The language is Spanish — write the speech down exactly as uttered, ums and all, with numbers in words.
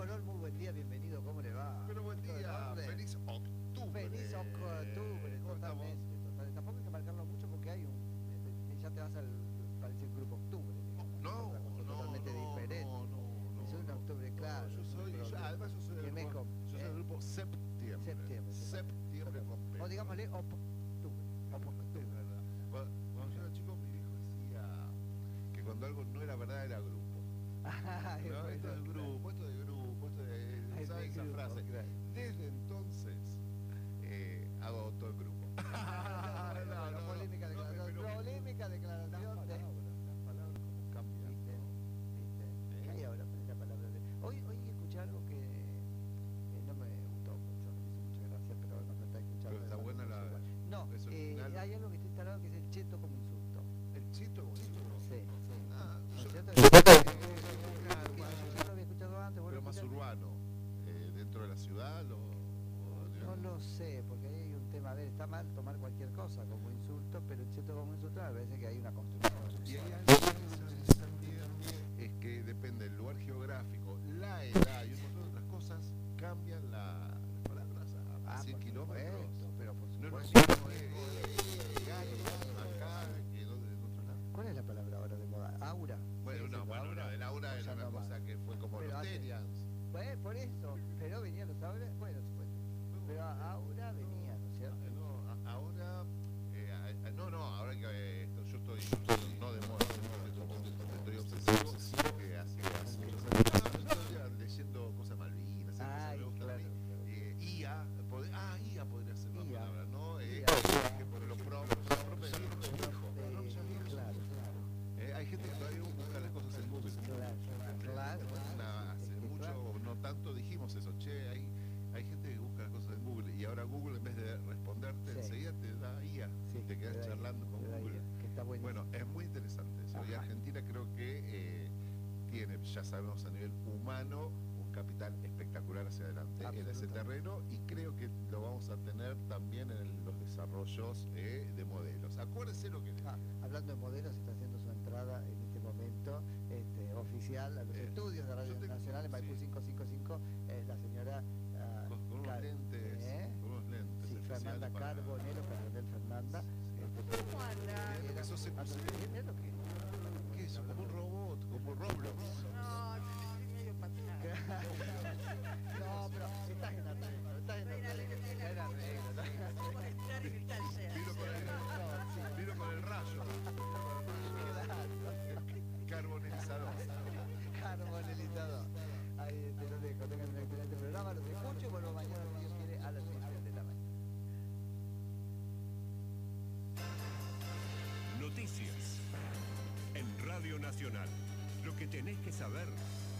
Colón, muy buen día, bienvenido, ¿cómo le va? Pero buen día, feliz octubre. Feliz octubre, ¿Cómo totalmente, estamos? totalmente. Tampoco hay que marcarlo mucho porque hay un... Ya te vas al... parece el grupo octubre, digamos. No, otra cosa no, totalmente no, diferente. no, no, Es un no, octubre, no, claro. Yo es un soy, yo, problema. además yo soy Que del me grupo, com- yo soy eh, del grupo septiembre. Septiembre, Septiembre con P. O digámosle octubre. Es Octubre. verdad. Cuando, cuando yo era chico, mi viejo decía que cuando algo no era verdad era grupo. Ay, ¿No? bueno, Esto es claro. grupo, esto es grupo, esto es, Ay, ¿sabes de esa grupo, frase? claro. Desde entonces eh, hago todo el grupo. No, no, no, polémica no, declaración. pero- Polémica declaración Las de... palabras, las palabras como cambian, ¿Viste? ¿no? ¿Viste? ¿Qué hay ahora? ¿Cuál es la palabra de...? Hoy, hoy escuché algo que eh, no me gustó mucho, no me hizo mucha gracia, pero no me está escuchando. Pero está me buena parece la- igual. No, es eh, original. hay algo que está instalado que es el cheto como insulto. El chito como insulto. Sí, sí. Ah, ¿No yo- es cierto? yo- Claro, que yo ya lo había escuchado antes, vos lo pero más escuchaste. urbano, eh, dentro de la ciudad, lo, o, No digamos, lo sé, porque ahí hay un tema, a ver, está mal tomar cualquier cosa como insulto, pero el cheto como insulto me parece que hay una construcción. Y hay algo que es también, es que depende del lugar geográfico, la edad y un montón de otras cosas, cambian la, las palabras a, a Ah, cien por kilómetros. supuesto, pero por No es lo supuesto. mismo eh, llegar acá que en otro lado. ¿Cuál es la palabra ahora de moda? ¿Aura? Bueno, ¿Sigue no, siendo bueno, aura? lo del aura O era ya una no más. cosa que fue como Pero los hace- Terians. Pues, por eso, pero venían los aura, bueno, supuesto. Pero a Aura venía, ¿no es cierto? Eh, No, a- ahora, eh, a- a- no, no, ahora que eh, esto- yo estoy no de moda, sino que estoy, estoy obsesivo, que hace, hace muchos años, ah, yo estoy leyendo cosas Malvinas, esas cosas Ay, me gustan a claro, mí. claro. Eh, I A, pod- ah, I A podría ser una I A. palabra, ¿no? Eh, I A. que por lo propio, lo propio de viejo, de viejo. Eh, No, ya viejo. claro, claro, Eh, hay gente que todavía busca las cosas en Google. claro, claro. Una- hace Es que mucho, claro. no tanto dijimos eso, che, hay, hay gente que busca las cosas en Google y ahora Google en vez de responderte Sí. enseguida te da I A Sí, y te quedas da I A, charlando con te da I A, Google. que está buenísimo. Bueno, es muy interesante eso. Y Ajá. Argentina creo que eh, tiene, ya sabemos a nivel humano, un capital espectacular hacia adelante en ese Absolutamente. terreno y creo que lo vamos a tener también en el- los desarrollos eh, de modelos. Acuérdense lo que les Ah, dije. hablando de modelos, está haciendo su entrada en este momento este, oficial a los Eh, estudios de Radio yo tengo- Nacional en Maipú sí. quinientos cincuenta y cinco, eh, la señora ah, Con, con unos Car- lentes, ¿eh? con unos lentes Sí, especiales Fernanda para- Carbonero, Carbonel Fernanda. este, ¿Cómo anda? Mirá lo que sos anda- exclusivo. mirá lo que- ¿Qué es? Como un robot, como Roblox. No, estoy medio patinada. No, pero estás en arreglo, estás en Estoy en arreglo. arreglo, Estás en arreglo, estás en arreglo. Por entrar en el taller. Vino con el, vino con el rayo. Carbonizador. Carbonelizador. Ahí te lo dejo, tengan un excelente programa, los escucho, vuelvo mañana si Dios quiere a las seis de la mañana. Noticias en Radio Nacional. Lo que tenés que saber